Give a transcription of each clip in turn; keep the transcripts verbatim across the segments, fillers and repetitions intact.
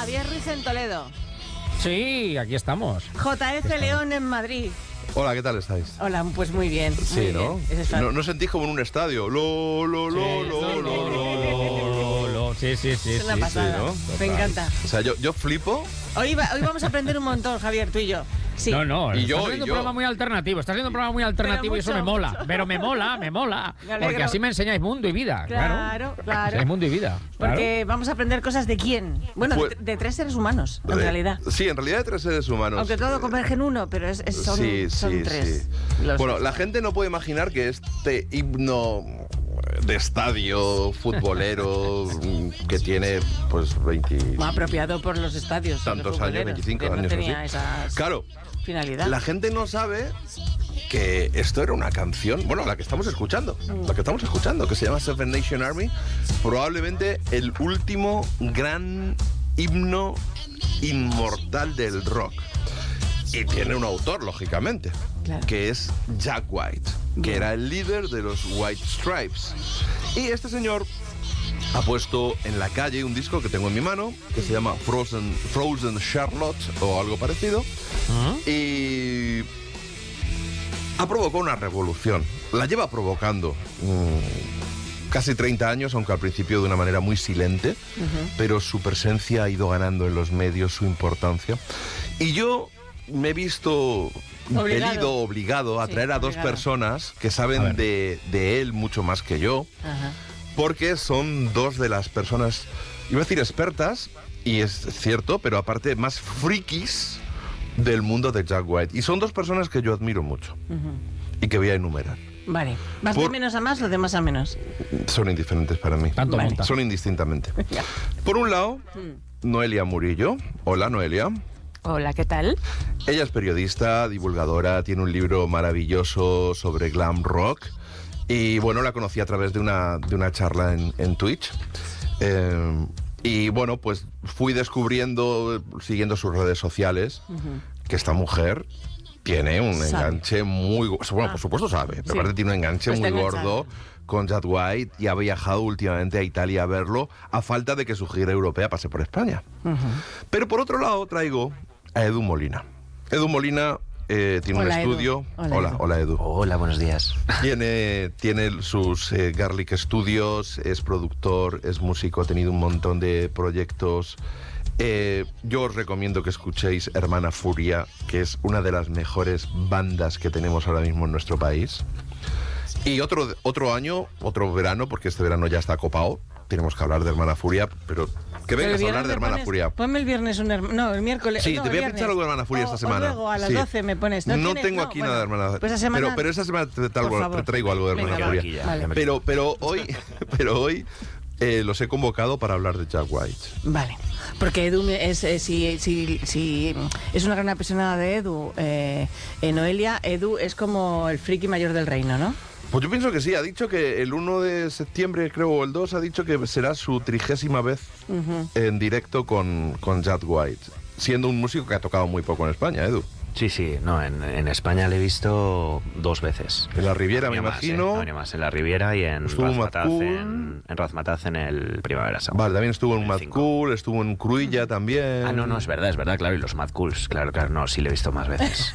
Javier Ruiz en Toledo. Sí, aquí estamos. J F León en Madrid. Hola, ¿qué tal estáis? Hola, pues muy bien. Sí, muy ¿no? bien. Ese es ¿no? ¿No sentís como en un estadio? Lo, lo, lo, Sí, lo, sí, lo, lo, lo, lo. Sí, sí, sí. Es una sí, pasada. ¿no? Me Total. encanta. O sea, yo, yo flipo. Hoy, va- hoy vamos a aprender un montón, Javier, tú y yo. Sí. No, no, Y está yo, siendo y un yo. programa muy alternativo, está siendo un programa muy alternativo Pero y eso mucho, me mola, mucho. pero me mola, me mola, Me alegro. porque así me enseñáis mundo y vida, claro. Claro, claro. Enseñáis mundo y vida, claro. Porque vamos a aprender cosas de quién. Bueno, Fue- de, de tres seres humanos, en Eh, realidad. Sí, en realidad de tres seres humanos. Aunque todo Eh, converge en uno, pero es, es- son, sí, son sí, tres. sí. Los Bueno, tres. la gente no puede imaginar que este himno de estadio futbolero que tiene pues veinte Muy apropiado por los estadios. tantos los años, futboleros, veinticinco que no años tenía así. esa Claro, finalidad. la gente no sabe que esto era una canción, bueno, la que estamos escuchando, la que estamos escuchando, que se llama Seven Nation Army, probablemente el último gran himno inmortal del rock. Y tiene un autor, lógicamente, Claro. que es Jack White, que era el líder de los White Stripes. Y este señor ha puesto en la calle un disco que tengo en mi mano, que se llama Frozen, Frozen Charlotte o algo parecido. Y ha provocado una revolución. La lleva provocando mm, casi treinta años, aunque al principio de una manera muy silente, pero su presencia ha ido ganando en los medios, su importancia. Y yo me he visto Obligado. impelido, obligado a Sí, traer a dos obligado. personas que A saben ver. de, de él mucho más que yo, Ajá. porque son dos de las personas, iba a decir expertas, y es cierto, pero aparte más frikis del mundo de Jack White. Y son dos personas que yo admiro mucho y que voy a enumerar. Vale. ¿Vas de Por- menos a más o de más a menos? Son indiferentes para mí. Tanto Vale. monta. Son indistintamente. Ya. Por un lado, Noelia Murillo. Hola, Noelia. Hola, ¿qué tal? Ella es periodista, divulgadora, tiene un libro maravilloso sobre glam rock. Y bueno, la conocí a través de una, de una charla en, en Twitch. Eh, y bueno, pues fui descubriendo, siguiendo sus redes sociales, que esta mujer tiene un Sabe. enganche muy... go- Bueno, Ah. por supuesto sabe, pero Sí. aparte tiene un enganche Pues muy está enganchada. gordo con Jack White y ha viajado últimamente a Italia a verlo a falta de que su gira europea pase por España. Pero por otro lado traigo a Edu Molina. Edu Molina eh, tiene Hola, un Edu. estudio. Hola, Hola, Edu. hola Edu. Hola, buenos días. Tiene, tiene sus eh, Garlic Studios, es productor, es músico, ha tenido un montón de proyectos. Eh, yo os recomiendo que escuchéis Hermana Furia, que es una de las mejores bandas que tenemos ahora mismo en nuestro país. Y otro, otro año, otro verano, porque este verano ya está copado, tenemos que hablar de Hermana Furia, pero que Pero el vengas a hablar viernes de me Hermana pones- Furia. Ponme el viernes un hermano. No, el miércoles. Sí, no, te el voy a viernes. pinchar algo de Hermana Furia O- esta o semana. luego a las Sí. doce me pones. No, No tienes- tengo no, aquí bueno, nada de Hermana Pues esa semana. pero, pero esa semana te, Por traigo- favor. te traigo algo de Venga, Hermana va. Furia. Aquí ya, Vale. ya me- Pero, pero hoy, pero hoy eh, los he convocado para hablar de Jack White. Vale, porque Edu es, eh, si, si, si es una gran apasionada de Edu, eh, eh, Noelia, Edu es como el friki mayor del reino, ¿no? Pues yo pienso que sí, ha dicho que el uno de septiembre, creo, o el dos, ha dicho que será su trigésima vez en directo con, con Jack White, siendo un músico que ha tocado muy poco en España, Edu. Sí, sí, no, en, en España le he visto dos veces. En la Riviera, Ha me venido más, imagino. eh, ha venido más en la Riviera y en Estuvo en Razmataz Mazcool. en, en Razmataz en el Primavera Sound. Vale, también estuvo en el Mad cinco. Cool, estuvo en Cruilla también. Ah, no, no, es verdad, es verdad, claro, y los Mad Cools, claro, claro, no, sí le he visto más veces.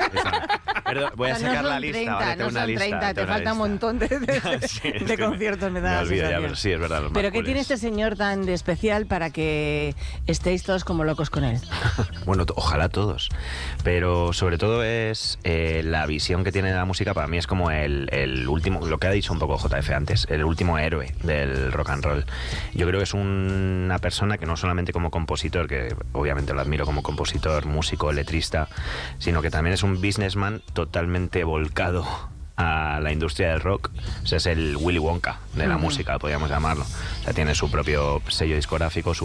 Perdón, voy a No sacar son la lista, treinta, ¿vale? Tengo no una son lista, treinta, te tengo una falta un lista. montón de, de- Sí, es de que me- conciertos, me da me la olvido ya, sensación. pero sí, es verdad, los Pero Mad ¿qué Cools. tiene este señor tan de especial para que estéis todos como locos con él? Bueno, to- ojalá todos. Pero sobre todo es eh, la visión que tiene de la música. Para mí es como el, el último, lo que ha dicho un poco J F antes, el último héroe del rock and roll. Yo creo que es un- una persona que no solamente como compositor, que obviamente lo admiro como compositor, músico, letrista, sino que también es un businessman totalmente volcado a la industria del rock. O sea, es el Willy Wonka de la música, podríamos llamarlo. O sea, tiene su propio sello discográfico, su